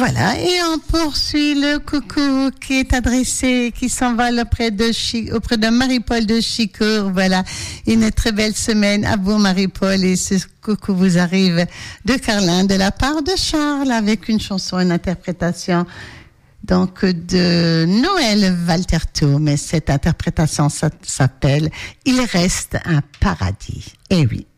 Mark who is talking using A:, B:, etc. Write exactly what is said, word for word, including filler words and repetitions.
A: Voilà, et on poursuit le coucou qui est adressé, qui s'envole auprès de, Chi- auprès de Marie-Paul de Chicourt. Voilà, une très belle semaine à vous Marie-Paul, et ce coucou vous arrive de Carlin de la part de Charles avec une chanson, une interprétation donc de Noël Valterto, mais cette interprétation ça, s'appelle Il reste un paradis. Eh oui.